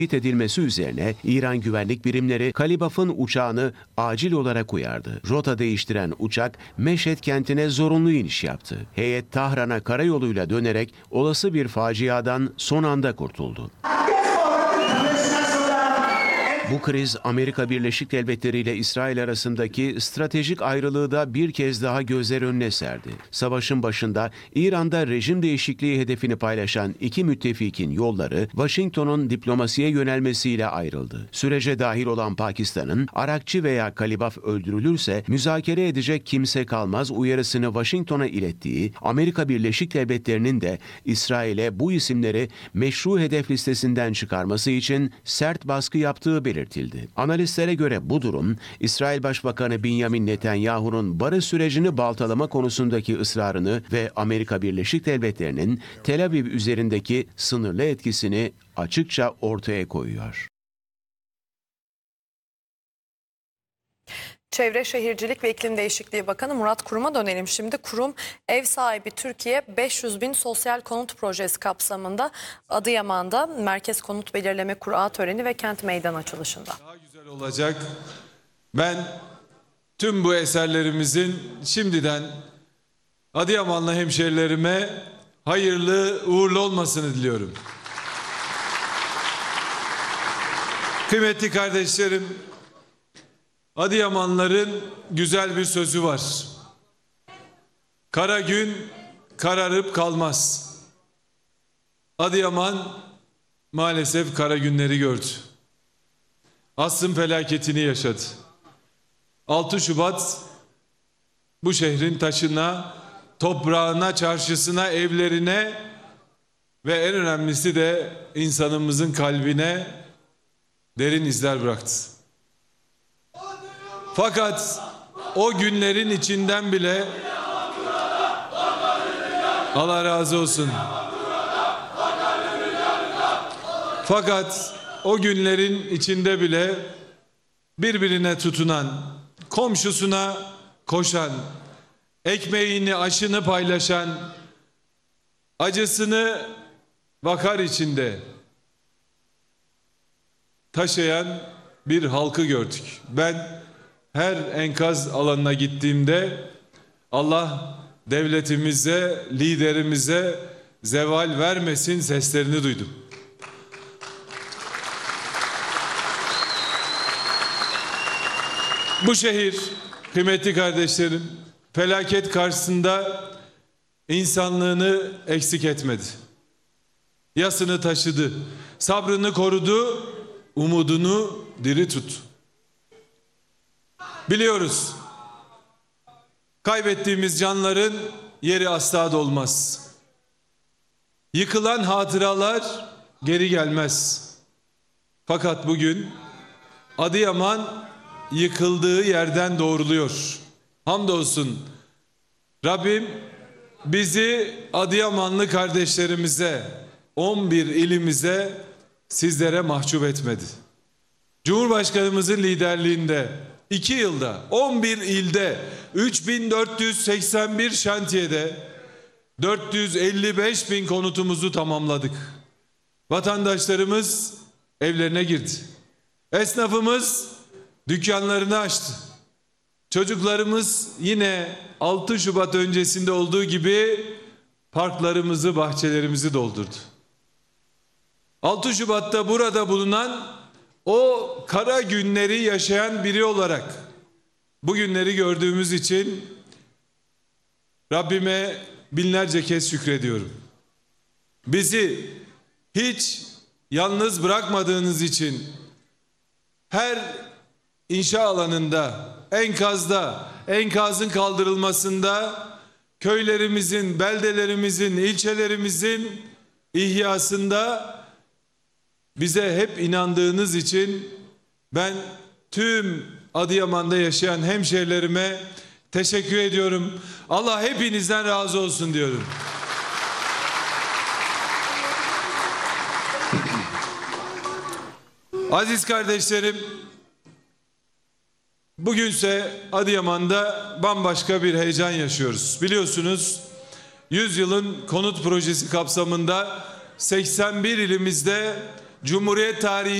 edilmesi üzerine İran güvenlik birimleri Kalibaf'ın uçağını acil olarak uyardı. Rota değiştiren uçak Meşhed kentine zorunlu iniş yaptı. Heyet Tahran'a karayoluyla dönerek olası bir faciadan son anda kurtuldu. Bu kriz Amerika Birleşik Devletleri ile İsrail arasındaki stratejik ayrılığı da bir kez daha gözler önüne serdi. Savaşın başında İran'da rejim değişikliği hedefini paylaşan iki müttefikin yolları Washington'un diplomasiye yönelmesiyle ayrıldı. Sürece dahil olan Pakistan'ın Arakçı veya Kalibaf öldürülürse müzakere edecek kimse kalmaz uyarısını Washington'a ilettiği, Amerika Birleşik Devletleri'nin de İsrail'e bu isimleri meşru hedef listesinden çıkarması için sert baskı yaptığı belirtildi. Analistlere göre bu durum, İsrail Başbakanı Benjamin Netanyahu'nun barış sürecini baltalama konusundaki ısrarını ve Amerika Birleşik Devletleri'nin Tel Aviv üzerindeki sınırlı etkisini açıkça ortaya koyuyor. Çevre Şehircilik ve İklim Değişikliği Bakanı Murat Kurum'a dönelim şimdi. Kurum, ev sahibi Türkiye 500 bin sosyal konut projesi kapsamında Adıyaman'da Merkez Konut Belirleme Kura töreni ve kent meydan açılışında. Daha güzel olacak. Ben tüm bu eserlerimizin şimdiden Adıyamanlı hemşerilerime hayırlı uğurlu olmasını diliyorum. Kıymetli kardeşlerim, Adıyamanların güzel bir sözü var. Kara gün kararıp kalmaz. Adıyaman maalesef kara günleri gördü. Asrın felaketini yaşadı. 6 Şubat bu şehrin taşına, toprağına, çarşısına, evlerine ve en önemlisi de insanımızın kalbine derin izler bıraktı. Fakat o günlerin içinden bile Allah razı olsun. Fakat o günlerin içinde bile birbirine tutunan, komşusuna koşan, ekmeğini, aşını paylaşan, acısını vakar içinde taşıyan bir halkı gördük. Ben her enkaz alanına gittiğimde Allah devletimize, liderimize zeval vermesin seslerini duydum. Bu şehir, kıymetli kardeşlerim, felaket karşısında insanlığını eksik etmedi. Yasını taşıdı, sabrını korudu, umudunu diri tuttu. Biliyoruz, kaybettiğimiz canların yeri asla dolmaz. Yıkılan hatıralar geri gelmez. Fakat bugün Adıyaman yıkıldığı yerden doğruluyor. Hamdolsun Rabbim bizi Adıyamanlı kardeşlerimize, 11 ilimize, sizlere mahcup etmedi. Cumhurbaşkanımızın liderliğinde 2 yılda 11 ilde 3481 şantiyede 455 bin konutumuzu tamamladık. Vatandaşlarımız evlerine girdi. Esnafımız dükkanlarını açtı. Çocuklarımız yine 6 Şubat öncesinde olduğu gibi parklarımızı, bahçelerimizi doldurdu. 6 Şubat'ta burada bulunan o kara günleri yaşayan biri olarak bu günleri gördüğümüz için Rabbime binlerce kez şükrediyorum. Bizi hiç yalnız bırakmadığınız için her inşa alanında, enkazda, enkazın kaldırılmasında, köylerimizin, beldelerimizin, ilçelerimizin ihyasında bize hep inandığınız için ben tüm Adıyaman'da yaşayan hemşehrilerime teşekkür ediyorum. Allah hepinizden razı olsun diyorum. Aziz kardeşlerim, bugünse Adıyaman'da bambaşka bir heyecan yaşıyoruz. Biliyorsunuz 100 yılın konut projesi kapsamında 81 ilimizde Cumhuriyet tarihi